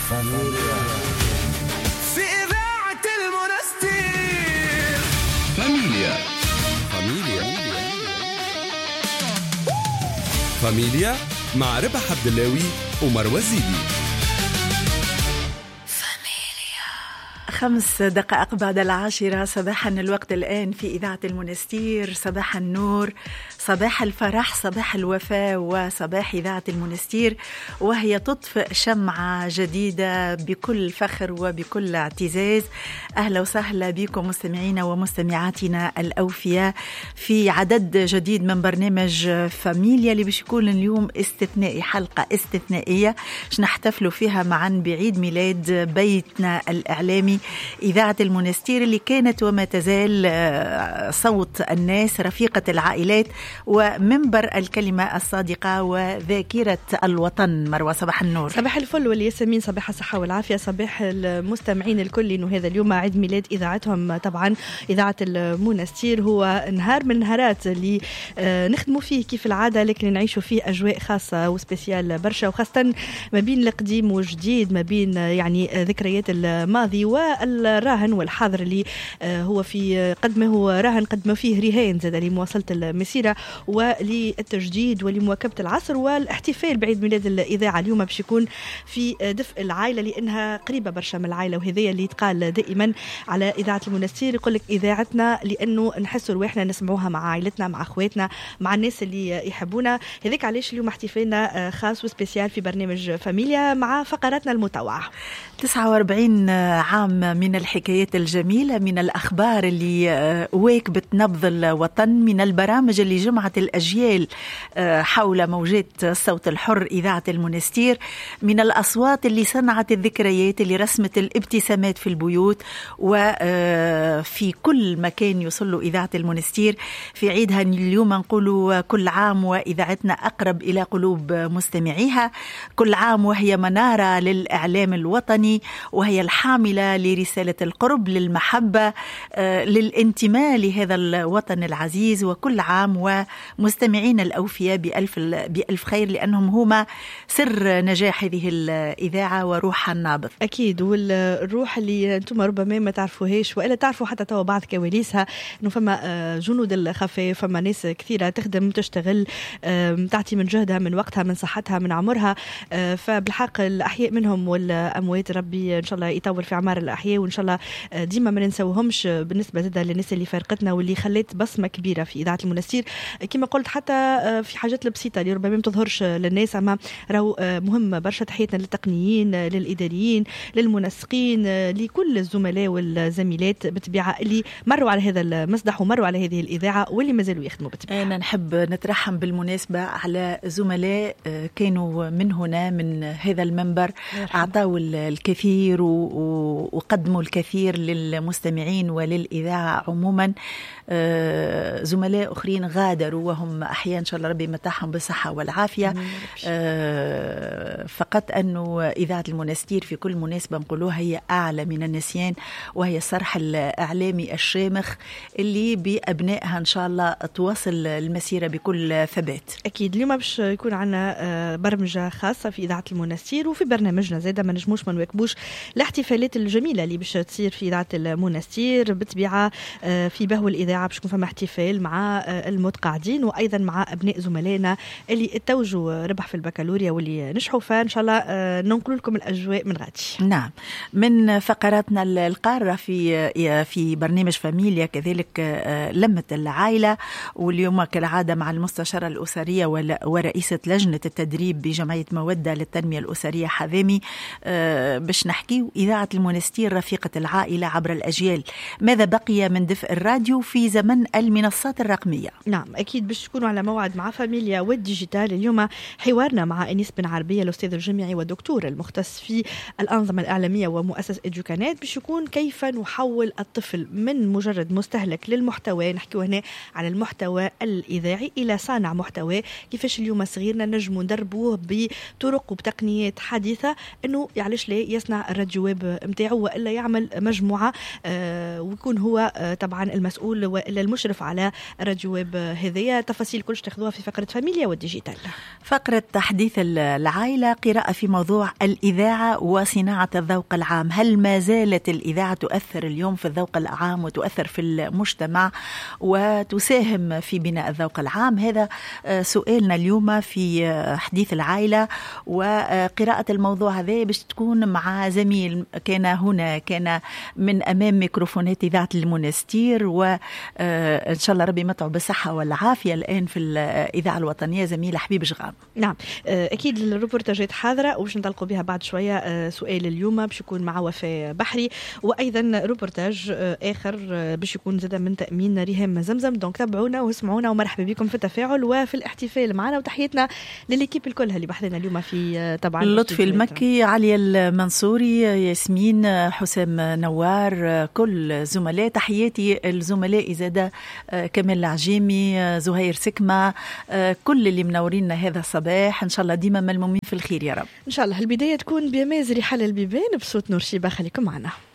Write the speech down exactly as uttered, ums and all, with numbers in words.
فاميليا في إذاعة المنستير. فاميليا فاميليا فاميليا مع ربح عبد اللاوي ومروى زيدي. خمس دقائق بعد العاشرة صباحا الوقت الآن في إذاعة المنستير. صباح النور، صباح الفرح، صباح الوفاء، وصباح إذاعة المنستير، وهي تطفئ شمعة جديدة بكل فخر وبكل اعتزاز. أهلا وسهلا بكم مستمعينا ومستمعاتنا الأوفياء في عدد جديد من برنامج فاميليا اللي باش يكون اليوم استثنائي، حلقة استثنائية باش نحتفلوا فيها معا بعيد ميلاد بيتنا الإعلامي إذاعة المنستير، اللي كانت وما تزال صوت الناس، رفيقة العائلات، ومنبر الكلمة الصادقة وذاكرة الوطن. مروى صباح النور. صباح الفل والياسمين، صباح الصحة والعافية، صباح المستمعين الكل. إنه هذا اليوم عيد ميلاد إذاعتهم طبعا إذاعة المنستير، هو نهار من النهارات اللي نخدموا فيه كيف العادة، لكن نعيشوا فيه أجواء خاصة وسبيسيال برشا، وخاصة ما بين القديم والجديد، ما بين يعني ذكريات الماضي والراهن والحاضر اللي هو في قدمه راهن قدمه فيه رهان زاد لمواصلة المسيرة وللتجديد ولمواكبة العصر والاحتفال بعيد ميلاد الإذاعة. اليوم باش يكون في دفء العائلة لأنها قريبة برشا من العائلة، وهذه اللي يتقال دائما على إذاعة المنستير، يقول لك إذاعتنا لأنه نحسوا رواحنا نسمعوها مع عائلتنا، مع أخواتنا، مع الناس اللي يحبونا. هذيك علاش اليوم احتفالنا خاص وسبيسيال في برنامج فاميليا مع فقراتنا المتوعة. تسعة وأربعين عام من الحكايات الجميلة، من الأخبار اللي واكبت نبض الوطن، من البرامج اللي جمعت الأجيال حول موجات الصوت الحر إذاعة المنستير، من الأصوات اللي صنعت الذكريات، اللي رسمت الابتسامات في البيوت وفي كل مكان يوصل له إذاعة المنستير. في عيدها اليوم نقولوا كل عام وإذاعتنا أقرب إلى قلوب مستمعيها، كل عام وهي منارة للإعلام الوطني، وهي الحاملة لرسالة القرب، للمحبة، للانتماء لهذا الوطن العزيز. وكل عام ومستمعين الأوفياء بألف, بألف خير، لأنهم هما سر نجاح هذه الإذاعة وروحها النابض. أكيد، والروح اللي أنتم ربما ما تعرفوهاش وإلا تعرفوا حتى توا بعض كواليسها، إنه فما جنود الخفاء، فما ناس كثيرة تخدم تشتغل تعطي من جهدها، من وقتها، من صحتها، من عمرها. فبالحق الأحياء منهم والأموات ربي إن شاء الله يطول في أعمار الأحياء، وإن شاء الله ديما ما ننسوهمش بالنسبة زادة للناس اللي فارقتنا واللي خلت بصمة كبيرة في إذاعة المنستير. كما قلت حتى في حاجات البسيطة اللي ربما ما تظهرش للناس، أما راهو مهم برشا. تحياتنا للتقنيين، للإداريين، للمنسقين، لكل الزملاء والزميلات بالطبيعة اللي مروا على هذا المسرح ومروا على هذه الإذاعة واللي ما زالوا يخدموا بالطبيعة. أنا نحب نترحم بالمناسبة على زملاء كانوا من هنا من هذا المنبر، أعطوا الكثير وقدموا الكثير للمستمعين وللإذاعة عموما. زملاء أخرين غادروا وهم أحيانا إن شاء الله ربي متاحهم بالصحة والعافية. فقط أنه إذاعة المنستير في كل مناسبة نقولوها هي أعلى من النسيان، وهي الصرح الإعلامي الشامخ اللي بأبنائها إن شاء الله تواصل المسيرة بكل ثبات. أكيد اليوم باش يكون عنا برمجة خاصة في إذاعة المنستير، وفي برنامجنا زادة ما نجموش ما نواكبوش الاحتفالات الجميلة اللي باش تصير في إذاعة المنستير. بالطبيعة في بهو الإذاعة باش يكون فما احتفال مع المتقاعدين، وأيضا مع أبناء زملائنا اللي توجوا ربح في البكالوريا واللي نجحوا، فإن شاء الله ننقل لكم الأجواء من غادي. نعم، من فقراتنا القارة في في برنامج فاميليا كذلك لمة العائلة، واليوم كالعادة مع المستشارة الأسرية ورئيسة لجنة التدريب بجمعية مودة للتنمية الأسرية حذامي، باش نحكي إذاعة المنستير رفيقة العائلة عبر الأجيال. ماذا بقي من دفء الراديو في زمن المنصات الرقمية؟ نعم أكيد باش تكونوا على موعد مع فاميليا والديجيتال. اليوم حوارنا مع أنيس بن عربية، الأستاذ الجامعي والدكتور المختص في الأنظمة الإعلامية ومؤسس إدوكانات، باش يكون كيف نحول الطفل من مجرد مستهلك للمحتوى، نحكي هنا على المحتوى الإذاعي، إلى صانع محتوى. كيفاش اليوم صغيرنا نجموا ندربوه بطرق وبتقنيات حديثة أنه يعلش ليه يصنع الراديو ويب متاعه، وإلا يعمل مجموعة آه ويكون هو آه طبعا المسؤول وإلا المشرف على الراديو ويب هذا. هذه. تفاصيل كلش تاخذوها في فقرة فاميليا والديجيتال. فقرة تحديث العائلة، قراءة في موضوع الإذاعة وصناعة الذوق العام. هل ما زالت الإذاعة تؤثر اليوم في الذوق العام وتؤثر في المجتمع وتساهم في بناء الذوق العام؟ هذا سؤالنا اليوم في حديث العائلة. وقراءة الموضوع هذا باش تكون مع زميل كان هنا، كان من أمام ميكروفونات إذاعة المنستير، وإن شاء الله ربي متعه بالصحة والعافية الآن في الإذاعة الوطنية، زميل حبيب جغام. نعم أكيد الروبورتاجات حاضرة وباش نطلقوا بها بعد شوية. سؤال اليوم باش يكون مع وفاء بحري، وأيضا روبورتاج آخر باش يكون زاد من تأمين ريهام زمزم. دونك تابعونا واسمعونا ومرحبا بكم في التفاعل وفي الاحتفال معنا، وتحياتنا لليكيب الكلها اللي بحثنا اليوم في طبعا لطفي المكي، علي المنصوري، ياسمين، حسام نوار، كل زملاء. تحياتي الزملاء زاد كمال العجيمي، زهير سكمة، كل اللي منورين هذا الصباح. إن شاء الله ديما ملمومين في الخير يا رب. إن شاء الله. البداية تكون بيمازري حل البيبان بصوت نور شيبة. خليكم معنا.